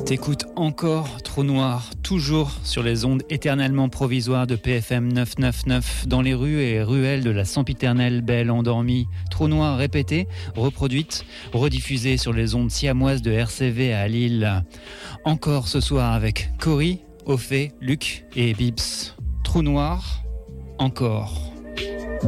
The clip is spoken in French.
T'écoutes encore Trou Noir, toujours sur les ondes éternellement provisoires de PFM 999, dans les rues et ruelles de la sempiternelle belle endormie. Trou Noir répété, reproduite, rediffusée sur les ondes siamoises de RCV à Lille. Encore ce soir avec Cory, Ophé, Luc et Bibbs. Trou Noir, encore.